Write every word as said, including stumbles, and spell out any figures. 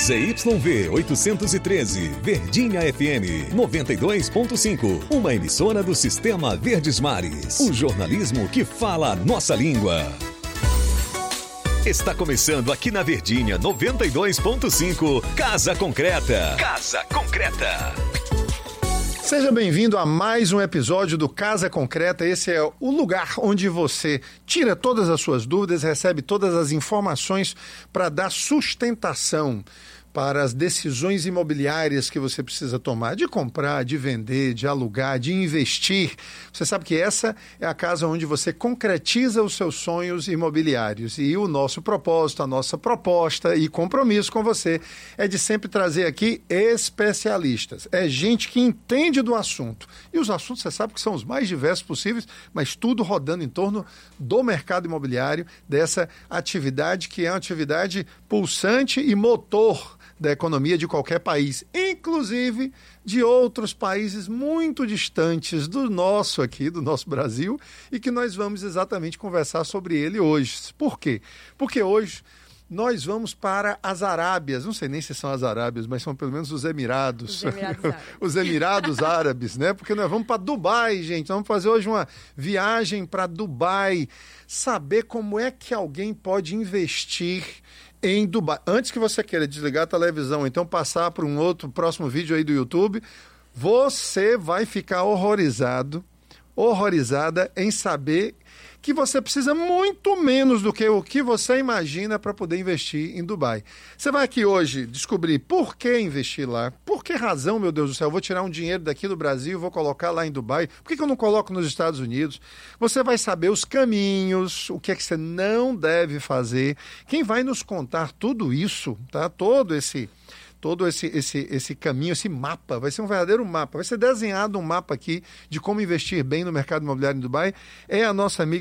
Z Y V oitocentos e treze, Verdinha F M noventa e dois ponto cinco, uma emissora do Sistema Verdes Mares. O jornalismo que fala a nossa língua. Está começando aqui na Verdinha noventa e dois ponto cinco, Casa Concreta. Casa Concreta. Seja bem-vindo a mais um episódio do Casa Concreta. Esse é o lugar onde você tira todas as suas dúvidas, recebe todas as informações para dar sustentação para as decisões imobiliárias que você precisa tomar, de comprar, de vender, de alugar, de investir. Você sabe que essa é a casa onde você concretiza os seus sonhos imobiliários. E o nosso propósito, a nossa proposta e compromisso com você é de sempre trazer aqui especialistas. É gente que entende do assunto. E os assuntos, você sabe que são os mais diversos possíveis, mas tudo rodando em torno do mercado imobiliário, dessa atividade que é uma atividade pulsante e motor da economia de qualquer país, inclusive de outros países muito distantes do nosso aqui, do nosso Brasil, e que nós vamos exatamente conversar sobre ele hoje. Por quê? Porque hoje nós vamos para as Arábias, não sei nem se são as Arábias, mas são pelo menos os Emirados. Os Emirados Árabes. Os Emirados Árabes, né? Porque nós vamos para Dubai, gente. Nós vamos fazer hoje uma viagem para Dubai, saber como é que alguém pode investir em Dubai. Antes que você queira desligar a televisão, então passar para um outro próximo vídeo aí do YouTube, você vai ficar horrorizado, horrorizada em saber que você precisa muito menos do que o que você imagina para poder investir em Dubai. Você vai aqui hoje descobrir por que investir lá, por que razão, meu Deus do céu, eu vou tirar um dinheiro daqui do Brasil e vou colocar lá em Dubai, por que que eu não coloco nos Estados Unidos? Você vai saber os caminhos, o que é que você não deve fazer. Quem vai nos contar tudo isso, tá? Todo esse... todo esse, esse, esse caminho, esse mapa, vai ser um verdadeiro mapa, vai ser desenhado um mapa aqui de como investir bem no mercado imobiliário em Dubai, é a nossa amiga